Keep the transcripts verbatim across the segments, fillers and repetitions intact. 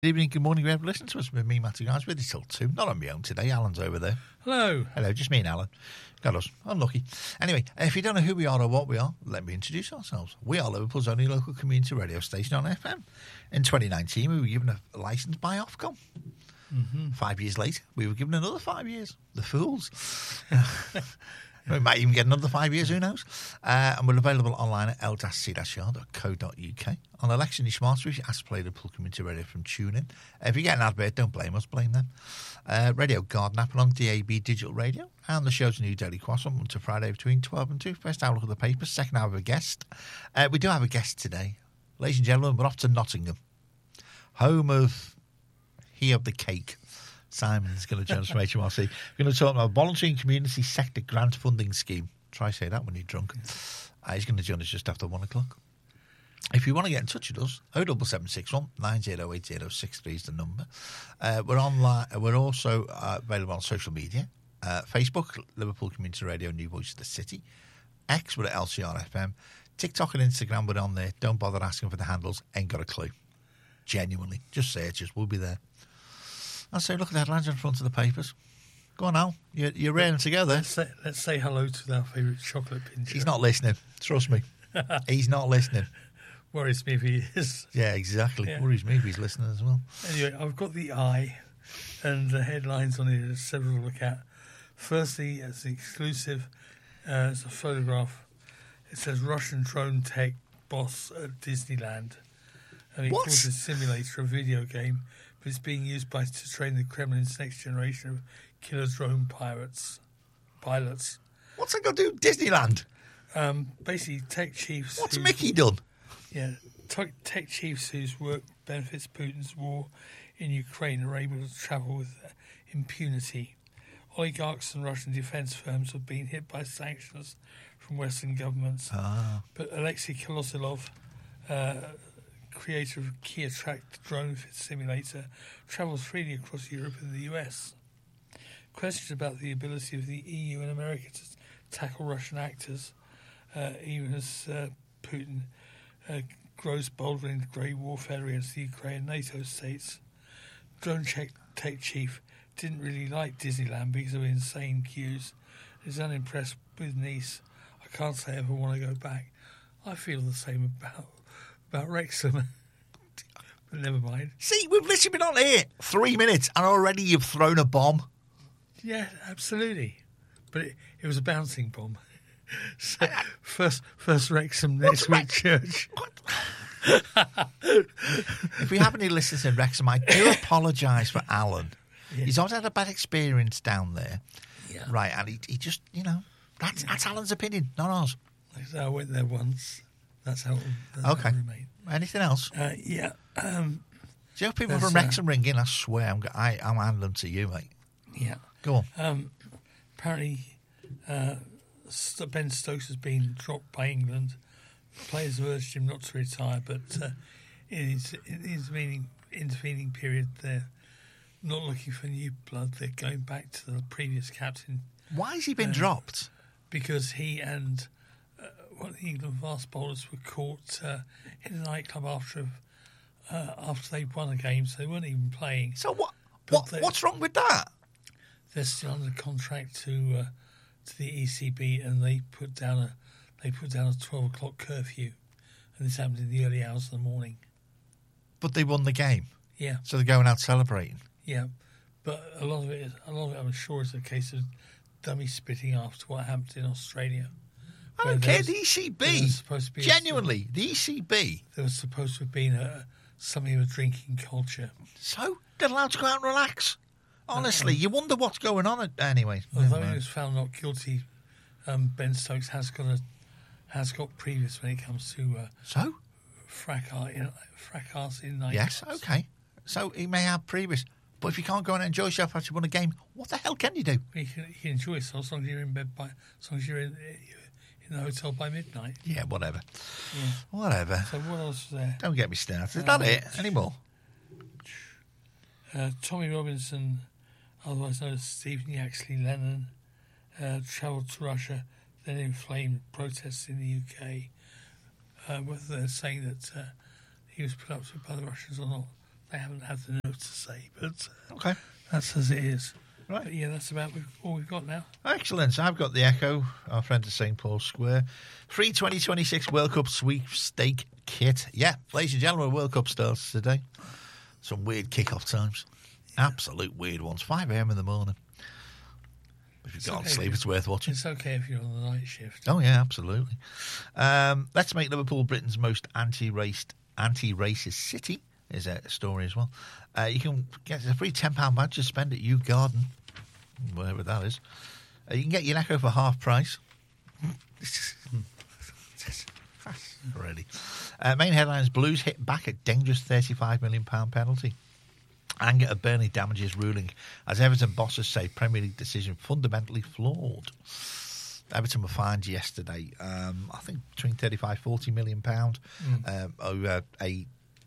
Good evening, good morning, whoever listens to us. With me, Matty Guys, with you till two. Not on my own today. Alan's over there. Hello. Hello, just me and Alan. Got us. Unlucky. Anyway, if you don't know who we are or what we are, let me introduce ourselves. We are Liverpool's only local community radio station on F M. In twenty nineteen, we were given a licence by Ofcom. Mm-hmm. Five years later, we were given another five years. The fools. We might even get another five years, who knows? Uh, and we're available online at l c r dot co dot u k. On election day smart switch, ask to play Liverpool Community Radio from TuneIn. Uh, if you get an advert, don't blame us, blame them. Uh, Radio Garden app along D A B Digital Radio. And the show's a new daily croissant Monday to Friday between twelve and two. First hour look at the papers, second hour of a guest. Uh, we do have a guest today. Ladies and gentlemen, we're off to Nottingham, home of He of the Cake. Simon's going to join us from H M R C. We're going to talk about voluntary and community sector grant funding scheme. Try say that when you're drunk. Uh, he's going to join us just after one o'clock. If you want to get in touch with us, oh double seven six one nine zero eight zero six three is the number. Uh, we're online. We're also uh, available on social media. Uh, Facebook, Liverpool Community Radio, New Voice of the City. X, we're at L C R F M. TikTok and Instagram, we're on there. Don't bother asking for the handles. Ain't got a clue. Genuinely. Just search us. We'll be there. I say, look at the headlines in front of the papers. Go on, Al. You're, you're rearing together. Let's say, let's say hello to our favourite chocolate pincher. He's not listening. Trust me. He's not listening. Worries me if he is. Yeah, exactly. Yeah. Worries me if he's listening as well. Anyway, I've got the eye, and the headlines on it are several to look at. Firstly, as the exclusive, uh, it's a photograph. It says Russian drone tech boss at Disneyland. And it What? calls a simulator a video game, but it's being used by to train the Kremlin's next generation of killer drone pirates, pilots. What's that got to do with Disneyland? Um, basically, tech chiefs. What's who- Mickey done? Yeah, tech, tech chiefs whose work benefits Putin's war in Ukraine are able to travel with uh, impunity. Oligarchs and Russian defence firms have been hit by sanctions from Western governments. Ah. But Alexei Kolosilov, uh, creator of Kia Track drone simulator, travels freely across Europe and the U S. Questions about the ability of the E U and America to tackle Russian actors, uh, even as uh, Putin uh, grows bolder in grey warfare against the Ukraine and NATO states. Drone tech, tech chief didn't really like Disneyland because of insane queues. He's unimpressed with Nice. I can't say I ever want to go back. I feel the same about about Wrexham. But never mind. See, we've literally been on here three minutes and already you've thrown a bomb. Yeah, absolutely. But it, it was a bouncing bomb. So, first, first Wrexham, next week Church. If we have any listeners in Wrexham, I do apologise for Alan. Yeah. He's always had a bad experience down there. Yeah. Right, and he, he just, you know, that's, that's Alan's opinion, not ours. Like I said, I went there once. That's how, that's Okay. how it remained. Anything else? Uh, yeah. Um, Do you have people There's, from uh, Wrexham ring in? I swear, I'm, go- I, I'm handing them to you, mate. yeah. Go on. Um, apparently, uh, St- Ben Stokes has been dropped by England. Players have urged him not to retire, but uh, in his, in his intervening, intervening period, they're not looking for new blood. They're going back to the previous captain Why has he been uh, dropped? because he and uh, one of the England fast bowlers were caught uh, in a nightclub after uh, after they'd won a game, so they weren't even playing. So what? But What? they- What's wrong with that? They're still under contract to uh, to the E C B, and they put down a they put down a twelve o'clock curfew, and this happened in the early hours of the morning. But they won the game, Yeah, so they're going out celebrating. yeah, but a lot of it, is, a lot of it, I'm sure, is a case of dummy spitting after what happened in Australia. I where don't there care. was- The E C there B, was supposed to be a- genuinely, the E C B. there was supposed to have been a something of a drinking culture. So they're allowed to go out and relax. Honestly, you wonder what's going on. At, anyway, never Although he mind. was found not guilty, um, Ben Stokes has got a has got previous when it comes to uh, so fracas in fracas in nightclubs. yes, okay. So he may have previous, but if you can't go and enjoy yourself after you won a game, what the hell can you do? You can, you can enjoy yourself as long as you're in bed by, as long as you're in, in the hotel by midnight. Yeah, whatever, Yeah. whatever. So what else was there? Don't get me started. Is that Uh, it anymore? Uh, Tommy Robinson, otherwise known as Stephen Yaxley Lennon, uh, travelled to Russia, then inflamed protests in the U K. Uh, whether they're saying that uh, he was put up to by the Russians or not, they haven't had the note to say, but uh, Okay. that's as it is. Right. But yeah, that's about all we've got now. Excellent. So I've got the Echo, our friend at Saint Paul's Square. Free twenty twenty-six World Cup sweepstake kit. Yeah, ladies and gentlemen, World Cup starts today. Some weird kick-off times. Yeah. Absolute weird ones. five a.m. in the morning. If you've got okay to sleep, it's worth watching. It's okay if you're on the night shift. Oh, yeah, absolutely. Um, let's make Liverpool Britain's most anti-racist, anti-racist city is a story as well. Uh, you can get a free ten pound badge to spend at Yew Garden, wherever that is. Uh, you can get your Echo for half price. Already. Uh, main headlines, Blues hit back at dangerous thirty-five million pounds penalty. Anger at Burnley damages ruling as Everton bosses say Premier League decision fundamentally flawed. Everton were fined yesterday, um, I think between thirty-five, forty million pounds mm. um, over a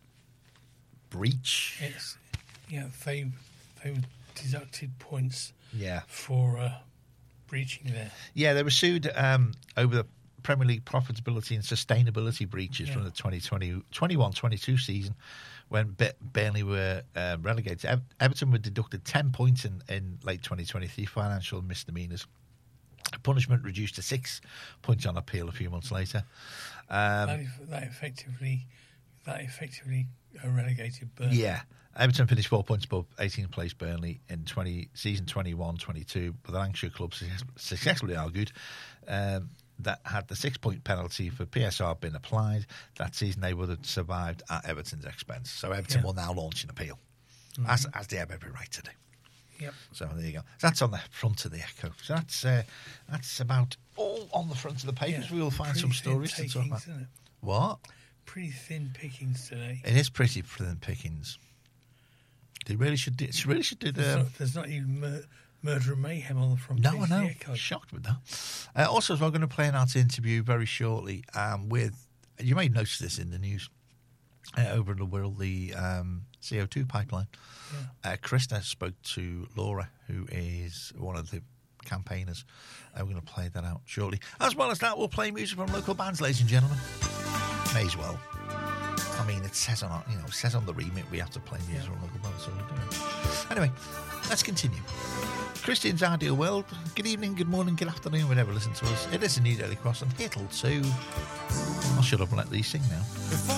breach. Yes. Yeah, they, they deducted points yeah. for uh, breaching there. Yeah, they were sued um, over the Premier League profitability and sustainability breaches yeah. from the twenty twenty, twenty-one twenty-two season when Burnley were uh, relegated. Ev- Everton were deducted ten points in, in late twenty twenty-three financial misdemeanours. Punishment reduced to six points on appeal a few months later. Um, that, that effectively, that effectively relegated Burnley. Yeah, Everton finished four points above eighteenth place Burnley in twenty season twenty-one twenty-two, but the Lancashire club successfully argued um, that had the six-point penalty for P S R been applied, that season they would have survived at Everton's expense. So Everton yeah. will now launch an appeal, mm-hmm. as, as they have every right to do. Yep. So there you go. That's on the front of the Echo. So that's uh, that's about all on the front of the papers. Yeah. We will find pretty some stories to talk about. Isn't it? What? Pretty thin pickings today. It is pretty thin pickings. They really should do, really should do the... There's not, there's not even mur- murder and mayhem on the front no, page I know. of the Echo. Shocked with that. Uh, also, as well, I'm going to play an art interview very shortly um, with... You may notice this in the news. Uh, over in the world, the um, C O two pipeline. Yeah. Uh, Krista spoke to Laura, who is one of the campaigners. Uh, we're going to play that out shortly. As well as that, we'll play music from local bands, ladies and gentlemen. May as well. I mean, it says on our, you know, it says on the remit we have to play music yeah. from local bands, so we're doing it. Anyway, let's continue. Christian's Ideal World. Good evening, good morning, good afternoon, whenever you listen to us. It is a New Daily Cross and Hittle too. I'll shut up and let these sing now.